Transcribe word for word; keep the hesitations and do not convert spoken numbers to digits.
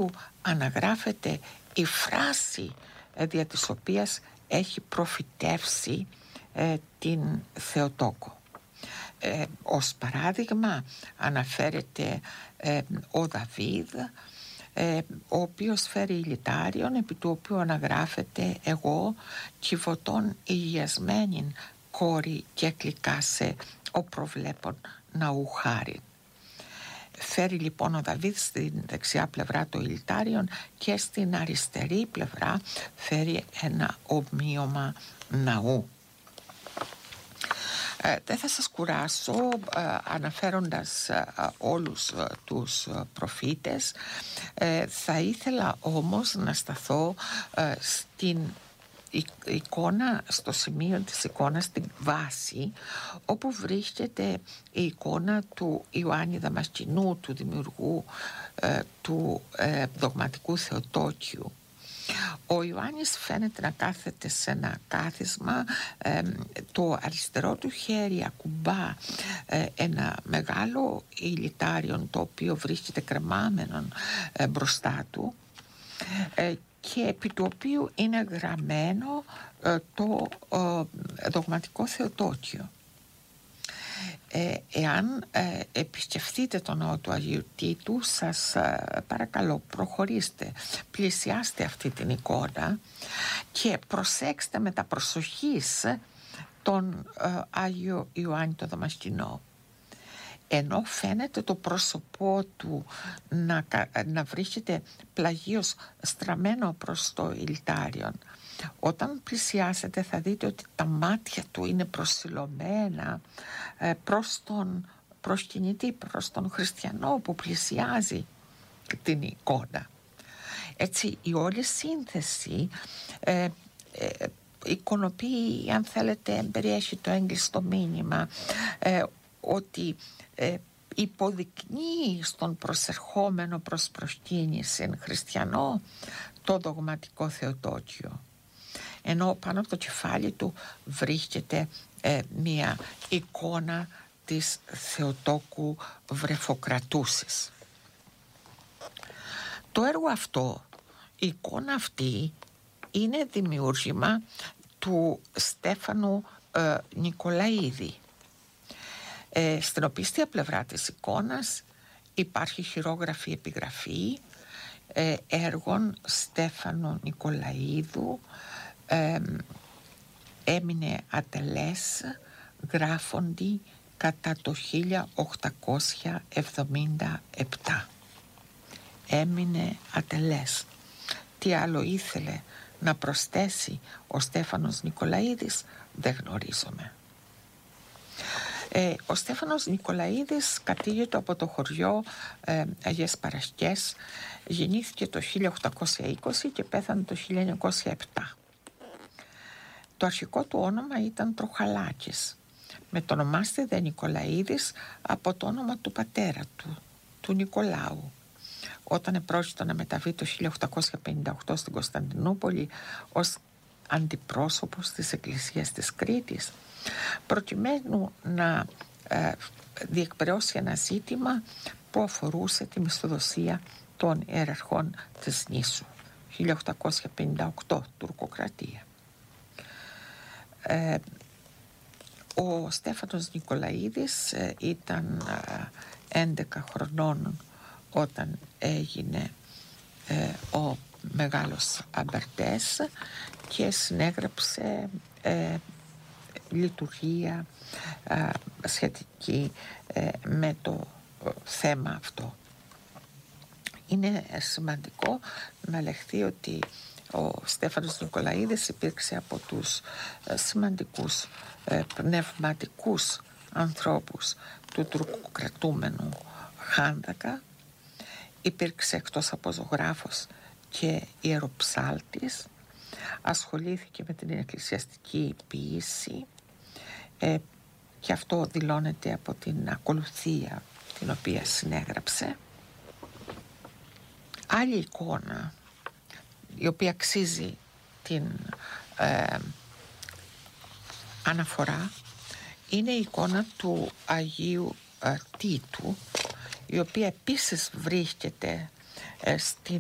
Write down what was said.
οποίου αναγράφεται η φράση ε, δια της οποίας έχει προφητεύσει ε, την Θεοτόκο. Ε, ως παράδειγμα αναφέρεται ε, ο Δαβίδ, ε, ο οποίος φέρει ηλιτάριον, επί του οποίου αναγράφεται «εγώ κυβωτών υγιασμένην κόρη και κλικάσε ο προβλέπων ναού χάριν». Φέρει λοιπόν ο Δαβίδ στην δεξιά πλευρά το ηλιτάριον και στην αριστερή πλευρά φέρει ένα ομοίωμα ναού. Ε, δεν θα σας κουράσω ε, αναφέροντας ε, όλους ε, τους ε, προφήτες. Ε, θα ήθελα όμως να σταθώ ε, στην εικόνα, στο σημείο της εικόνας, στην βάση, όπου βρίσκεται η εικόνα του Ιωάννη Δαμασκηνού, του δημιουργού ε, του ε, δογματικού Θεοτόκιου. Ο Ιωάννης φαίνεται να κάθεται σε ένα κάθισμα, ε, το αριστερό του χέρι ακουμπά ε, ένα μεγάλο ηλιτάριον, το οποίο βρίσκεται κρεμάμενον ε, μπροστά του, ε, και επί του οποίου είναι γραμμένο ε, το ε, δογματικό Θεοτόκιο. Ε, εάν ε, επισκεφτείτε τον ναό του Αγίου Τίτου, σας ε, παρακαλώ προχωρήστε, πλησιάστε αυτή την εικόνα και προσέξτε με τα προσοχής τον ε, Άγιο Ιωάννη το Δαμασκηνό. Ενώ φαίνεται το πρόσωπό του να, να βρίσκεται πλαγίως στραμμένο προς το ηλιτάριον, όταν πλησιάσετε θα δείτε ότι τα μάτια του είναι προσιλωμένα ε, προς τον προσκυνητή, προς τον χριστιανό που πλησιάζει την εικόνα. Έτσι η όλη σύνθεση ε, ε, εικονοποιεί, αν θέλετε, περιέχει το έγκλειστο μήνυμα ε, ότι ε, υποδεικνύει στον προσερχόμενο προς προσκύνηση χριστιανό το δογματικό Θεοτόκιο, ενώ πάνω από το κεφάλι του βρίσκεται ε, μια εικόνα της Θεοτόκου βρεφοκρατούσης. Το έργο αυτό, η εικόνα αυτή, είναι δημιούργημα του Στέφανου ε, Νικολαίδη, ε, στην οπίστια πλευρά της εικόνας υπάρχει χειρόγραφη επιγραφή ε, έργων Στέφανου Νικολαίδου, ε, έμεινε ατελές γράφοντι κατά το χίλια οκτακόσια εβδομήντα επτά. Έμεινε ατελές. Τι άλλο ήθελε να προσθέσει ο Στέφανος Νικολαίδης δεν γνωρίζομαι. Ε, ο Στέφανος Νικολαίδης κατήγεται από το χωριό ε, Αγίες Παρασκές, γεννήθηκε το χίλια οκτακόσια είκοσι και πέθανε το χίλια εννιακόσια επτά. Το αρχικό του όνομα ήταν Τροχαλάκης. Μετονομάστηκε δε Νικολαίδης από το όνομα του πατέρα του, του Νικολάου. Όταν επρόκειτο να μεταβεί το χίλια οκτακόσια πενήντα οκτώ στην Κωνσταντινούπολη ως αντιπρόσωπος της Εκκλησίας της Κρήτης, προκειμένου να ε, διεκπαιρεώσει ένα ζήτημα που αφορούσε τη μισθοδοσία των ιεραρχών της νήσου, χίλια οκτακόσια πενήντα οκτώ, τουρκοκρατία. Ε, ο Στέφανος Νικολαίδης ε, ήταν ε, έντεκα χρονών όταν έγινε ε, ο μεγάλος Αμπερτές και συνέγραψε ε, λειτουργία ε, σχετική ε, με το ε, θέμα αυτό. Είναι σημαντικό να λεχθεί ότι ο Στέφανος Νικολαίδης υπήρξε από τους ε, σημαντικούς ε, πνευματικούς ανθρώπους του τουρκοκρατούμενου Χάνδακα. Υπήρξε εκτός από ζωγράφος και ιεροψάλτης, ασχολήθηκε με την εκκλησιαστική ποίηση ε, και αυτό δηλώνεται από την ακολουθία την οποία συνέγραψε. Άλλη εικόνα η οποία αξίζει την ε, αναφορά είναι η εικόνα του Αγίου ε, Τίτου, η οποία επίσης βρίσκεται ε, στην